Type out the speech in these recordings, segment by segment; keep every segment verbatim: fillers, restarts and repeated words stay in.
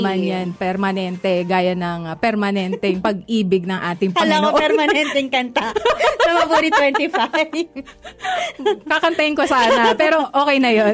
man yan, permanente, gaya ng uh, permanenteng pag-ibig ng ating Alam Panginoon. ko, permanenteng kanta. Sa Maburi twenty-five. Kakantayin ko sana, pero okay na yun.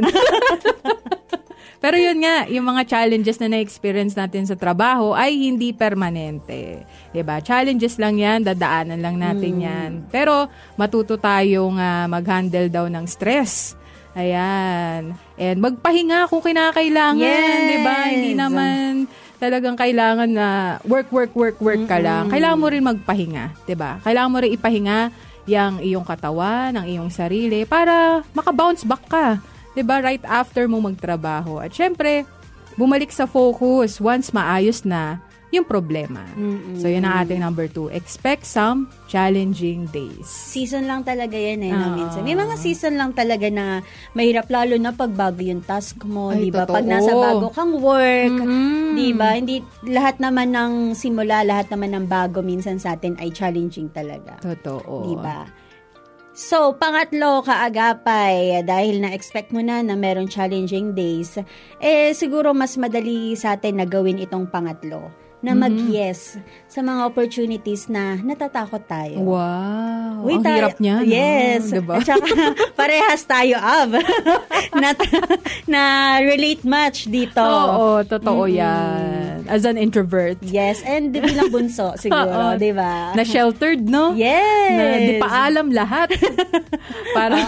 Pero yun nga, yung mga challenges na na-experience natin sa trabaho ay hindi permanente. Diba? Challenges lang yan, dadaanan lang natin mm. yan. Pero matuto tayong uh, mag-handle daw ng stress. Ayan. And magpahinga kung kinakailangan, yes. 'di ba? Hindi naman talagang kailangan na work work work work ka lang. Mm-hmm. Kailangan mo rin magpahinga, 'di ba? Kailangan mo rin ipahinga yang iyong katawan, ang iyong sarili para maka-bounce back ka, 'di ba? Right after mo magtrabaho. At syempre, bumalik sa focus once maayos na yung problema. Mm-mm. So, yun ang ating number two. Expect some challenging days. Season lang talaga yan eh. No, minsan. May mga season lang talaga na mahirap, lalo na pag bago yung task mo. Ay, diba? Pag nasa bago kang work. Mm-hmm. Diba? Hindi, lahat naman ng simula, lahat naman ng bago minsan sa atin ay challenging talaga. Totoo. Diba? So, pangatlo, kaagapay, dahil na-expect mo na na meron challenging days, eh, siguro mas madali sa atin na gawin itong pangatlo. Na mag-yes sa mga opportunities na natatakot tayo. Wow! Uy, ang tayo, hirap niya. Yes. No? Diba? At saka, parehas tayo, Av. na, na relate much dito. Oo, totoo mm-hmm. yan. As an introvert. Yes, and bilang bunso, siguro, di ba? Na sheltered, no? Yes. Na di pa alam lahat. Para...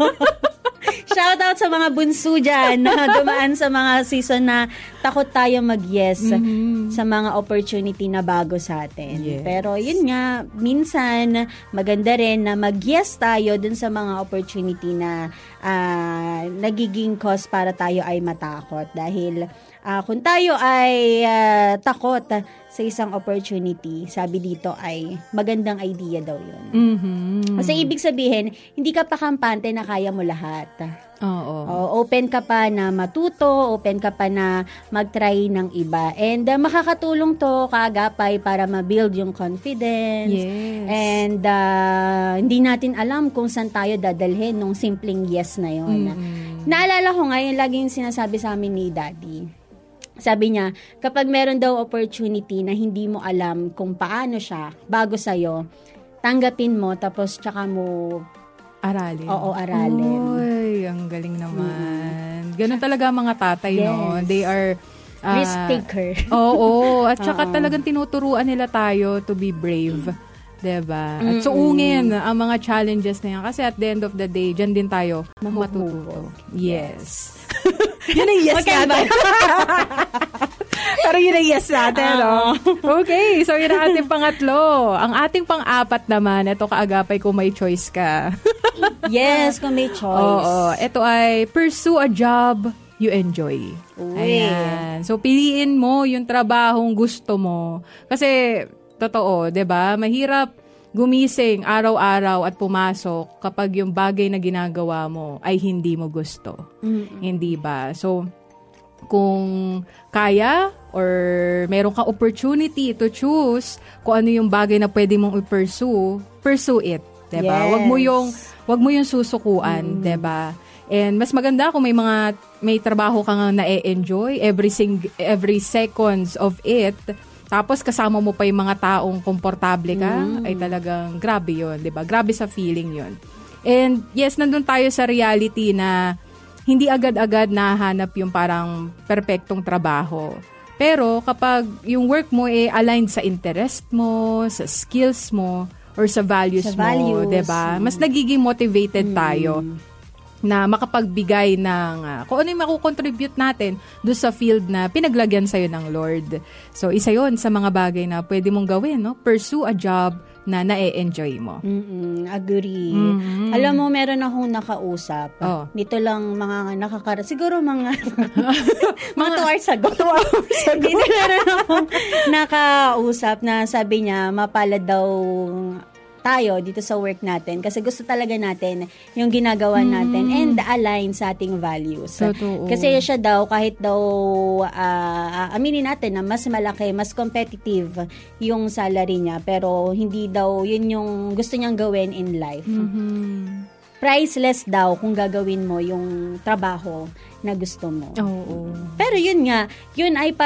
Shout out sa mga bunso dyan na dumaan sa mga season na takot tayo mag-yes mm-hmm. sa mga opportunity na bago sa atin. Yes. Pero yun nga, minsan maganda rin na mag-yes tayo dun sa mga opportunity na uh, nagiging cause para tayo ay matakot. Dahil uh, kung tayo ay uh, takot sa isang opportunity, sabi dito ay magandang idea daw yun. Mm-hmm. Kasi ibig sabihin, hindi ka pa kampante na kaya mo lahat. Oo. O, open ka pa na matuto, open ka pa na mag-try ng iba. And uh, makakatulong to kaagapay para ma-build yung confidence. Yes. And uh, hindi natin alam kung saan tayo dadalhin nung simpleng yes na yun. Mm-hmm. Naalala ko ngayon, laging sinasabi sa amin ni Daddy. Sabi niya, kapag meron daw opportunity na hindi mo alam kung paano siya, bago sa'yo, tanggapin mo, tapos tsaka mo aralin. Oo, aralin. Uy, ang galing naman. Mm. Ganun talaga mga tatay, yes. no? They are uh, risk taker. Oo, at tsaka talagang tinuturuan nila tayo to be brave. Diba? At suungin ang mga challenges na yan. Kasi at the end of the day, dyan din tayo matututo. Yes. Yun ang yes okay, natin. Pero yun ang yes natin, no? Okay, so yun ang ating pangatlo. Ang ating pang-apat naman, ito kaagapay kung may choice ka. Yes, kung may choice. Oo, ito ay pursue a job you enjoy. Uy. Ayan. So, piliin mo yung trabahong gusto mo. Kasi, totoo, 'di ba? Mahirap gumising araw-araw at pumasok kapag yung bagay na ginagawa mo ay hindi mo gusto. Mm-hmm. Hindi ba? So, kung kaya or meron kang opportunity to choose kung ano yung bagay na pwede mong i-pursue, pursue it, 'di ba? Yes. Wag mo yung wag mo yung susukuan, mm. 'di ba? And mas maganda kung may mga may trabaho kang na-enjoy every sing, every seconds of it. Tapos kasama mo pa yung mga taong komportable ka, mm. ay talagang grabe yun, di ba? Grabe sa feeling yun. And yes, nandun tayo sa reality na hindi agad-agad nahanap yung parang perpektong trabaho. Pero kapag yung work mo ay aligned sa interest mo, sa skills mo, or sa values, sa values mo, di ba? Mas nagiging motivated mm. tayo na makapagbigay ng uh, kung ano yung makukontribute natin doon sa field na pinaglagyan sa'yo ng Lord. So, isa yon sa mga bagay na pwede mong gawin, no? Pursue a job na na-e-enjoy mo. Mm-mm, agree. Mm-hmm. Alam mo, meron akong nakausap. Oh. Dito lang mga nakakara... Siguro mga... mga two hours ago. two hours ago. Dito meron akong nakausap na sabi niya, mapalad daw tayo dito sa work natin kasi gusto talaga natin yung ginagawa natin mm. and align sa ating values. Totoo. Kasi siya daw kahit daw uh, aminin natin na mas malaki, mas competitive yung salary niya pero hindi daw yun yung gusto niyang gawin in life. Mm-hmm. Priceless daw kung gagawin mo yung trabaho na gusto mo. Oo. Pero yun nga, yun ay